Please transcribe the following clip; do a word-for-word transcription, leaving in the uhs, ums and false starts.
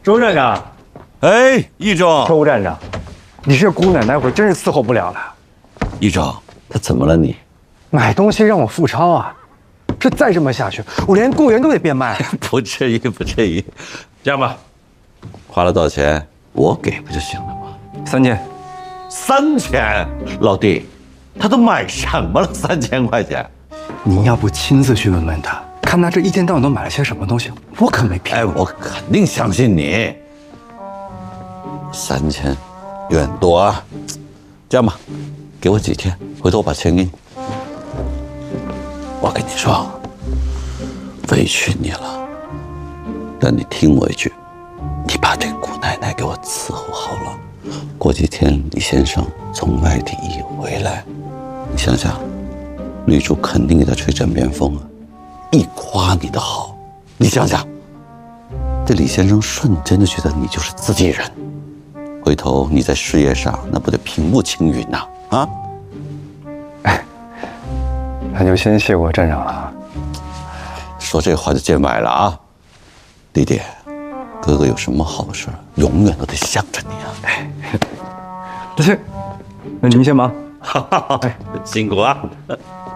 周站长， 哎，易总， 周站长，你这姑奶奶我真是伺候不了了。 易总，他怎么了你？ 买东西让我付钞啊！这再这么下去，我连雇员都得变卖。 不至于，不至于。这样吧，花了多少钱，我给不就行了吗？ 三千。 三千，老弟，他都买什么了？三千块钱？ 您要不亲自去问问他，看他这一天到晚都买了些什么东西，我可没骗。 哎，我肯定相信你。三千，有点多啊。这样吧，给我几天，回头我把钱给你。我跟你说，委屈你了，但你听我一句，你把这姑奶奶给我伺候好了。过几天李先生从外地一回来，你想想，女主肯定给他吹枕边风啊，一夸你的好，你想想，这李先生瞬间就觉得你就是自己人，回头你在事业上那不得平步青云呐？啊？ 哎，那就先谢过站长了。 说这话就见外了啊，弟弟，哥哥有什么好事，永远都得向着你啊！ 哎，那行，那您先忙。 哈哈哈，辛苦啊！